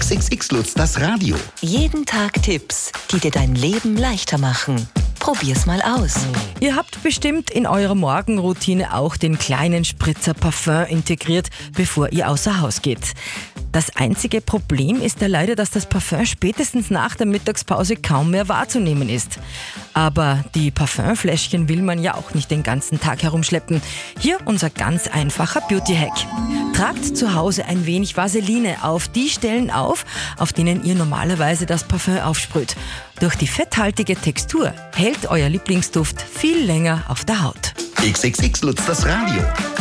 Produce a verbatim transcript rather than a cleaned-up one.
X X X Lutz, das Radio. Jeden Tag Tipps, die dir dein Leben leichter machen. Probier's mal aus. Ihr habt bestimmt in eurer Morgenroutine auch den kleinen Spritzer Parfum integriert, bevor ihr außer Haus geht. Das einzige Problem ist ja leider, dass das Parfum spätestens nach der Mittagspause kaum mehr wahrzunehmen ist. Aber die Parfümfläschchen will man ja auch nicht den ganzen Tag herumschleppen. Hier unser ganz einfacher Beauty-Hack. Tragt zu Hause ein wenig Vaseline auf die Stellen auf, auf denen ihr normalerweise das Parfum aufsprüht. Durch die fetthaltige Textur hält euer Lieblingsduft viel länger auf der Haut. X X X Lutz, das Radio.